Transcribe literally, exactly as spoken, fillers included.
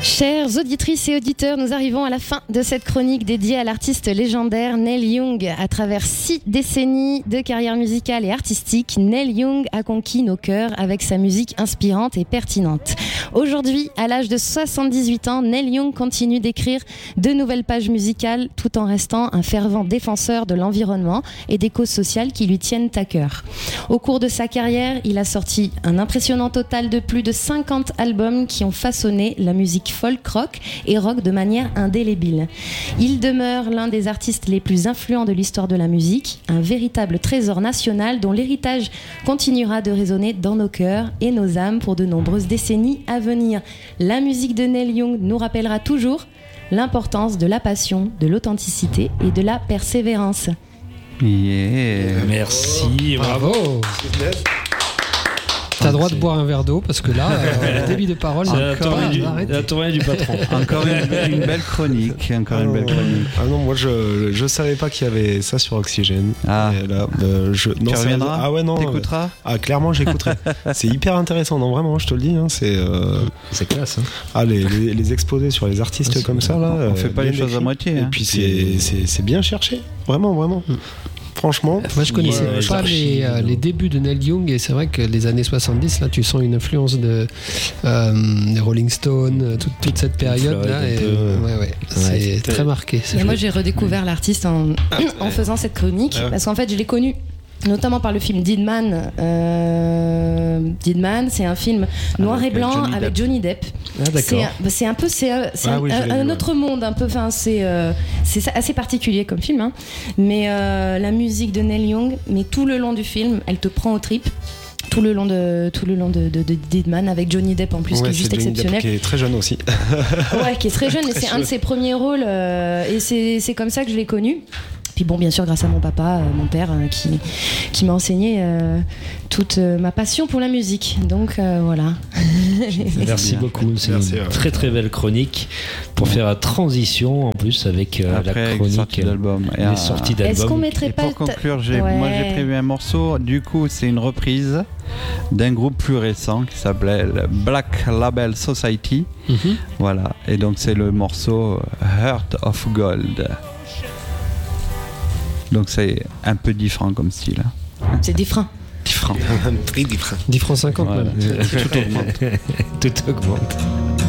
Chères auditrices et auditeurs, nous arrivons à la fin de cette chronique dédiée à l'artiste légendaire Neil Young. À travers six décennies de carrière musicale et artistique, Neil Young a conquis nos cœurs avec sa musique inspirante et pertinente. Aujourd'hui, à l'âge de soixante-dix-huit ans, Neil Young continue d'écrire de nouvelles pages musicales tout en restant un fervent défenseur de l'environnement et des causes sociales qui lui tiennent à cœur. Au cours de sa carrière, il a sorti un impressionnant total de plus de cinquante albums qui ont façonné la musique folk rock et rock de manière indélébile. Il demeure l'un des artistes les plus influents de l'histoire de la musique, un véritable trésor national dont l'héritage continuera de résonner dans nos cœurs et nos âmes pour de nombreuses décennies à venir. La musique de Neil Young nous rappellera toujours l'importance de la passion, de l'authenticité et de la persévérance. Yeah. Merci, bravo. T'as le droit de boire un verre d'eau parce que là, euh, le débit de parole, c'est la tournée, du, arrêtez. la tournée du patron. Encore une, une belle chronique. Encore une belle chronique. Ah non, moi je je savais pas qu'il y avait ça sur Oxygène. Ah. Et là, euh, je, non, tu reviendras. Ah ouais non. T'écouteras. Ah clairement j'écouterai. C'est hyper intéressant, non vraiment, je te le dis. Hein, c'est euh, c'est classe. Hein. Ah les, les les exposés sur les artistes c'est comme ça là. On euh, fait pas les choses écrit. À moitié. Et hein. puis c'est c'est c'est bien cherché, vraiment vraiment. Mm. Franchement, moi je connaissais ouais, pas les, euh, les débuts de Neil Young et c'est vrai que les années soixante-dix là tu sens une influence de euh, des Rolling Stones, toute, toute cette période là et, euh, ouais, ouais, c'est ouais, très marqué. Et moi j'ai redécouvert l'artiste en, en faisant cette chronique parce qu'en fait je l'ai connu notamment par le film Dead Man. Euh, Dead Man, c'est un film noir avec et blanc Johnny avec Johnny Depp. Ah, c'est, un, c'est un peu, c'est, c'est ah, un, oui, un, un autre monde, un peu. Enfin, c'est, euh, c'est assez particulier comme film, hein. Mais euh, la musique de Neil Young, mais tout le long du film, elle te prend aux tripes. Tout le long de tout le long de, de, de Dead Man avec Johnny Depp en plus, ouais, qui est juste Johnny exceptionnel. Depp qui est très jeune aussi. Ouais, qui est très jeune, et c'est un de ses premiers rôles, euh, et c'est c'est comme ça que je l'ai connu. Puis bon, bien sûr, grâce à mon papa, euh, mon père, euh, qui, qui m'a enseigné euh, toute euh, ma passion pour la musique. Donc euh, voilà. Merci beaucoup. C'est Merci, une ouais. très très belle chronique pour faire la transition en plus avec euh, Après, la chronique sortie d'album. les un... sorties d'album. Est-ce qu'on mettrait et pas pour conclure, j'ai, ouais. moi j'ai prévu un morceau. Du coup, c'est une reprise d'un groupe plus récent qui s'appelait Black Label Society. Mm-hmm. Voilà. Et donc c'est le morceau Heart of Gold. Donc c'est un peu différent comme style. C'est différent. Différent. Très différent. dix francs cinquante. Voilà. Tout augmente. Tout augmente.